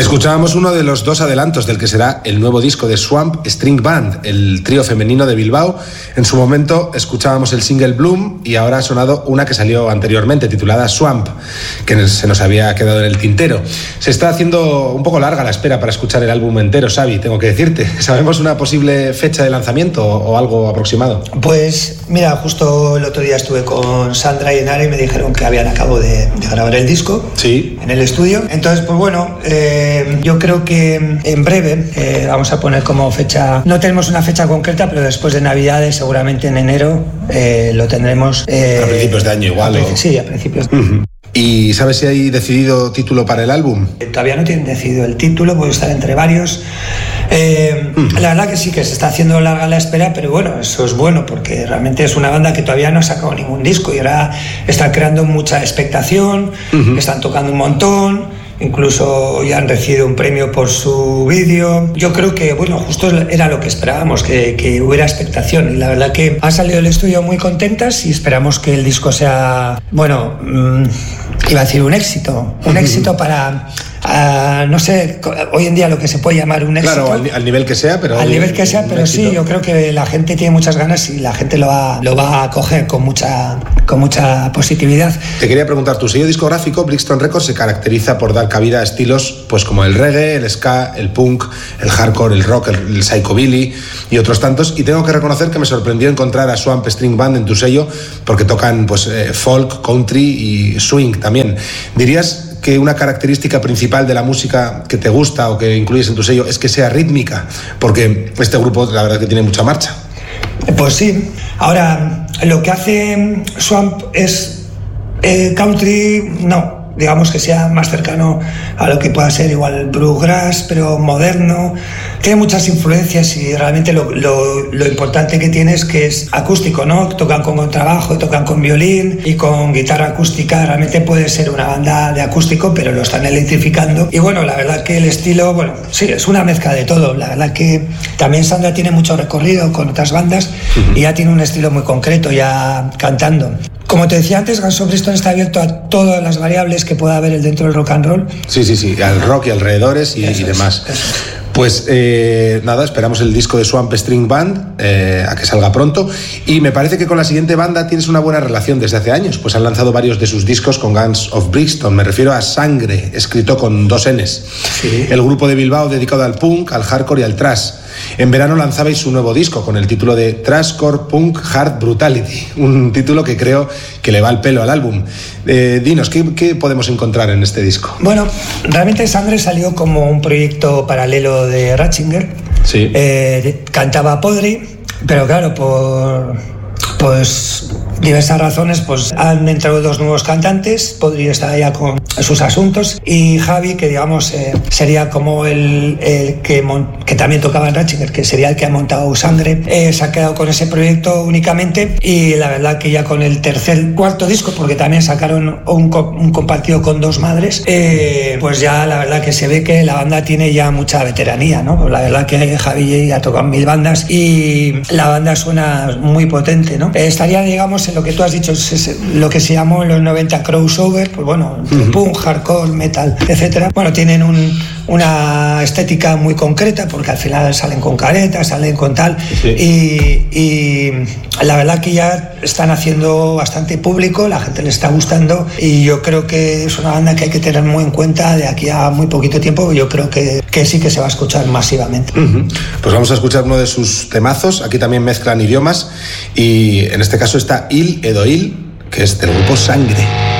Escuchábamos uno de los dos adelantos del que será el nuevo disco de Swamp String Band, el trío femenino de Bilbao. En su momento escuchábamos el single Bloom y ahora ha sonado una que salió anteriormente, titulada Swamp, que se nos había quedado en el tintero. Se está haciendo un poco larga la espera para escuchar el álbum entero, Xavi, tengo que decirte. ¿Sabemos una posible fecha de lanzamiento o algo aproximado? Pues mira, justo el otro día estuve con Sandra y Enara y me dijeron que habían acabado de grabar el disco. Sí. En el estudio. Entonces, pues bueno, yo creo que en breve vamos a poner como fecha, no tenemos una fecha concreta, pero después de Navidades, seguramente en enero, lo tendremos. A principios de año igual. Sí, a principios. ¿Y sabes si hay decidido título para el álbum? Todavía no tienen decidido el título, puede estar entre varios. La verdad que sí, que se está haciendo larga la espera, pero bueno, eso es bueno porque realmente es una banda que todavía no ha sacado ningún disco y ahora está creando mucha expectación, están tocando un montón. Incluso ya han recibido un premio por su vídeo. Yo creo que, bueno, justo era lo que esperábamos, que hubiera expectación. Y la verdad que han salido del estudio muy contentas y esperamos que el disco sea, bueno, iba a decir un éxito. Un éxito para... no sé, hoy en día lo que se puede llamar un éxito. Claro, al nivel que sea, pero... Al nivel que sea, pero sí, yo creo que la gente tiene muchas ganas y la gente lo va a acoger con mucha positividad. Te quería preguntar, tu sello discográfico, Brixton Records, se caracteriza por dar cabida a estilos pues como el reggae, el ska, el punk, el hardcore, el rock, el psychobilly y otros tantos, y tengo que reconocer que me sorprendió encontrar a Swamp String Band en tu sello porque tocan pues folk, country y swing también. ¿Dirías que una característica principal de la música que te gusta o que incluyes en tu sello es que sea rítmica? Porque este grupo la verdad que tiene mucha marcha. Pues sí. Ahora, lo que hace Swamp es country, no, digamos que sea más cercano a lo que pueda ser igual bluegrass, pero moderno. Tiene muchas influencias y realmente lo importante que tiene es que es acústico, ¿no? Tocan con contrabajo, tocan con violín y con guitarra acústica. Realmente puede ser una banda de acústico, pero lo están electrificando. Y bueno, la verdad que el estilo, bueno, sí, es una mezcla de todo. La verdad que también Sandra tiene mucho recorrido con otras bandas y ya tiene un estilo muy concreto ya cantando. Como te decía antes, Guns N' Brixton está abierto a todas las variables que pueda haber dentro del rock and roll. Sí, al rock y alrededores y demás. Pues nada, esperamos el disco de Swamp String Band a que salga pronto, y me parece que con la siguiente banda tienes una buena relación desde hace años, pues han lanzado varios de sus discos con Guns of Brixton. Me refiero a Sangre, escrito con 2 Ns. Sí. El grupo de Bilbao dedicado al punk, al hardcore y al thrash. En verano lanzabais un nuevo disco con el título de Thrashcore Punk Hard Brutality, un título que creo que le va al pelo al álbum. Dinos, ¿qué podemos encontrar en este disco? Bueno, realmente Sangre salió como un proyecto paralelo de Ratzinger. Sí. Cantaba Podri, pero claro, por pues diversas razones pues han entrado 2 nuevos cantantes. Podri está ya con sus asuntos y Javi, que digamos sería como el que también tocaba en Ratzinger, que sería el que ha montado Sangre, se ha quedado con ese proyecto únicamente, y la verdad que ya con el cuarto disco, porque también sacaron un compartido con 2 madres, pues ya la verdad que se ve que la banda tiene ya mucha veteranía, ¿no? Pues la verdad que Javi ya ha tocado en 1000 bandas y la banda suena muy potente, ¿no? Estaría, digamos, en lo que tú has dicho, es lo que se llamó en los 90 crossover, pues bueno, punk, hardcore, metal, etcétera. Bueno, tienen una estética muy concreta porque al final salen con caretas, salen con tal, sí. Y la verdad que ya están haciendo bastante público, la gente le está gustando y yo creo que es una banda que hay que tener muy en cuenta de aquí a muy poquito tiempo. Yo creo que sí que se va a escuchar masivamente. Pues vamos a escuchar uno de sus temazos. Aquí también mezclan idiomas y en este caso está Il Edo Il, que es del grupo Sangre.